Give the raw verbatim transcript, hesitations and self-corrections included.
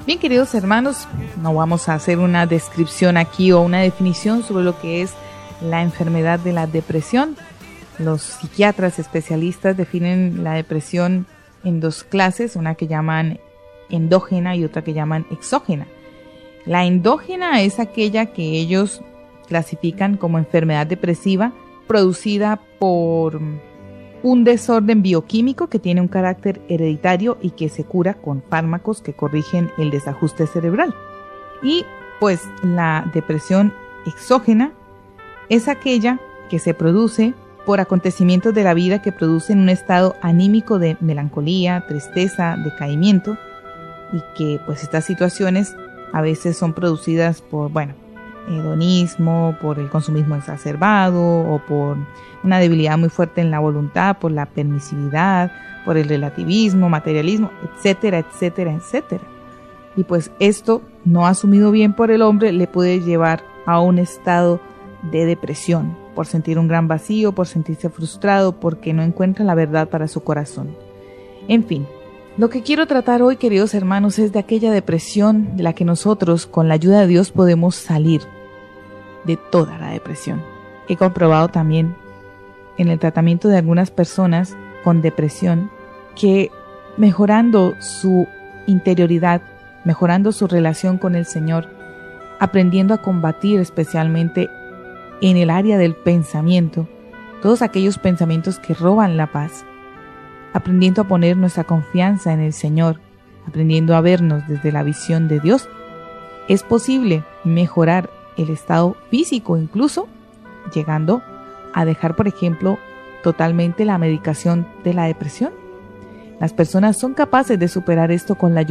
Bien, queridos hermanos, no vamos a hacer una descripción aquí o una definición sobre lo que es la enfermedad de la depresión. Los psiquiatras especialistas definen la depresión en dos clases, una que llaman endógena y otra que llaman exógena. La endógena es aquella que ellos clasifican como enfermedad depresiva producida por un desorden bioquímico que tiene un carácter hereditario y que se cura con fármacos que corrigen el desajuste cerebral. Y pues la depresión exógena es aquella que se produce por acontecimientos de la vida que producen un estado anímico de melancolía, tristeza, decaimiento, y que pues estas situaciones a veces son producidas por, bueno, hedonismo, por el consumismo exacerbado o por una debilidad muy fuerte en la voluntad, por la permisividad, por el relativismo, materialismo, etcétera, etcétera, etcétera. Y pues esto, no asumido bien por el hombre, le puede llevar a un estado de depresión, por sentir un gran vacío, por sentirse frustrado, porque no encuentra la verdad para su corazón. En fin, lo que quiero tratar hoy, queridos hermanos, es de aquella depresión de la que nosotros, con la ayuda de Dios, podemos salir de toda la depresión. He comprobado también en el tratamiento de algunas personas con depresión que mejorando su interioridad, mejorando su relación con el Señor, aprendiendo a combatir especialmente en el área del pensamiento, todos aquellos pensamientos que roban la paz, aprendiendo a poner nuestra confianza en el Señor, aprendiendo a vernos desde la visión de Dios, es posible mejorar el estado físico, incluso llegando a dejar, por ejemplo, totalmente la medicación de la depresión. Las personas son capaces de superar esto con la ayuda